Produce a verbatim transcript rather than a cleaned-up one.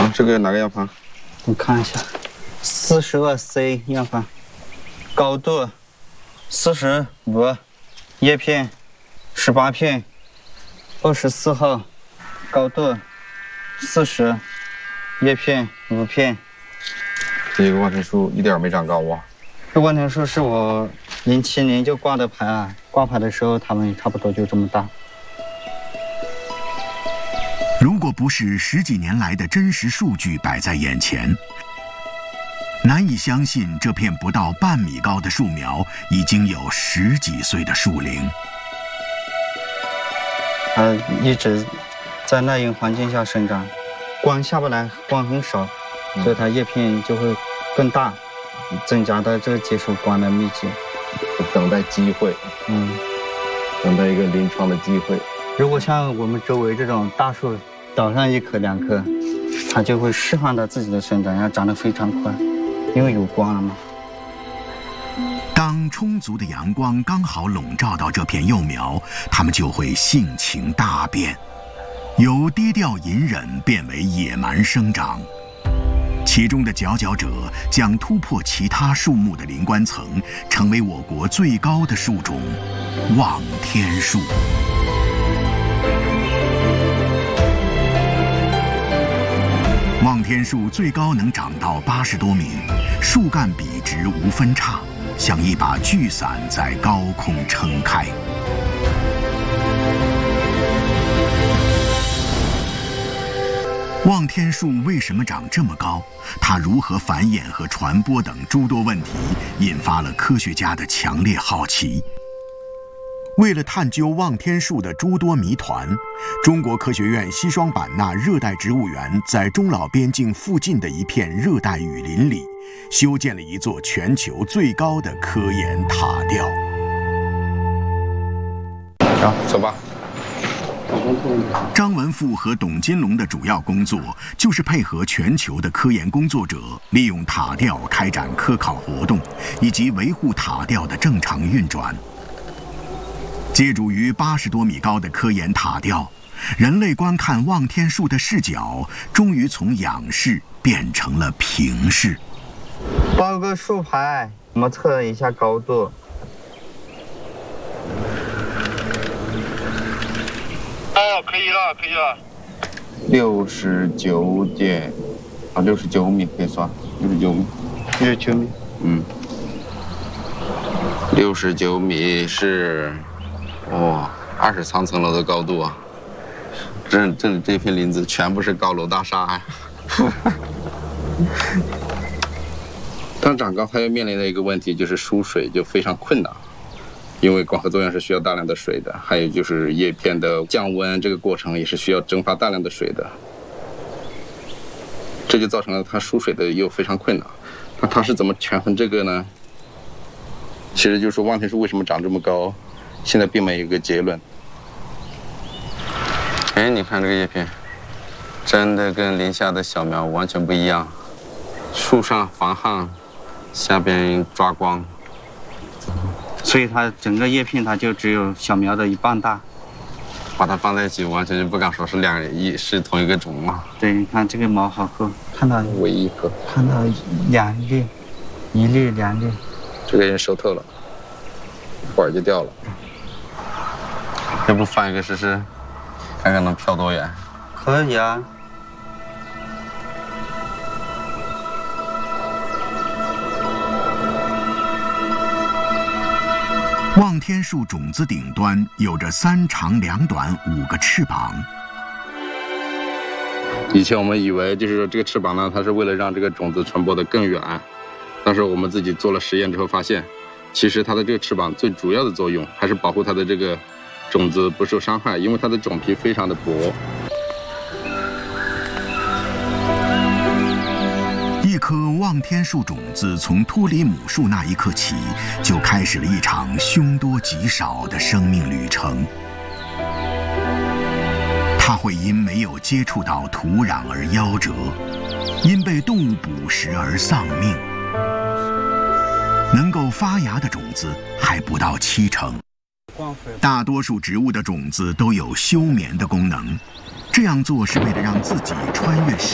啊，这个哪个样盘？ 你看一下，四十二 C 样盘，高度四十五，叶片十八片，二十四号，高度四十，叶片五片。 这个望天树一点没长高啊。 这望天树是我零七年就挂的牌啊，挂牌的时候它们差不多就这么大。 如果不是十几年来的真实数据摆在眼前，难以相信这片不到半米高的树苗已经有十几岁的树龄。 它一直在耐阴环境下生长，光下不来，光很少，所以它叶片就会更大，增加的这个接触光的密集。 等待机会， 嗯， 等待一个临床的机会。 如果像我们周围这种大树，倒上一棵两棵，它就会释放它自己的生长，要长得非常快，因为有光了嘛。 当充足的阳光刚好笼罩到这片幼苗，它们就会性情大变，由低调隐忍变为野蛮生长。其中的佼佼者将突破其他树木的林冠层，成为我国最高的树种——望天树。望天树最高能长到八十多米，树干笔直无分叉，像一把巨伞在高空撑开。望天树为什么长这么高？它如何繁衍和传播等诸多问题，引发了科学家的强烈好奇。为了探究望天树的诸多谜团，中国科学院西双版纳热带植物园在中老边境附近的一片热带雨林里，修建了一座全球最高的科研塔吊。 好，走吧。 张文富和董金龙的主要工作就是配合全球的科研工作者，利用塔吊开展科考活动，以及维护塔吊的正常运转。借助于八十多米高的科研塔吊，人类观看望天树的视角终于从仰视变成了平视。 报个树牌，我们测一下高度。 哦，可以了，可以了。 六十九点，啊，六十九米可以算，六十九米。 六十九米。 嗯。六十九米是。哇，二十层层楼的高度啊！这这里这片林子全部是高楼大厦呀。当长高，它又面临的一个问题就是疏水就非常困难，因为光合作用是需要大量的水的，还有就是叶片的降温这个过程也是需要蒸发大量的水的，这就造成了它疏水的又非常困难。那它是怎么权衡这个呢？其实就是说望天树为什么长这么高？现在并没有一个结论。哎，你看这个叶片，真的跟林下的小苗完全不一样。树上防旱，下边抓光， 所以它整个叶片它就只有小苗的一半大。 把它放在一起，完全就不敢说是两一是同一个种嘛。 对，你看这个毛好厚，看到唯一一颗， 看到两粒，一粒两粒。 这个人熟透了，一会儿就掉了。要不放一个试试，看看能飘多远？ 可以啊。 望天树种子顶端有着三长两短五个翅膀。 以前我们以为就是说这个翅膀呢，它是为了让这个种子传播的更远，但是我们自己做了实验之后发现，其实它的这个翅膀最主要的作用还是保护它的这个种子不受伤害，因为它的种皮非常的薄。 一颗望天树种子从脱离母树那一刻起，就开始了一场凶多吉少的生命旅程。它会因没有接触到土壤而夭折，因被动物捕食而丧命。能够发芽的种子还不到七成。大多数植物的种子都有休眠的功能，这样做是为了让自己穿越时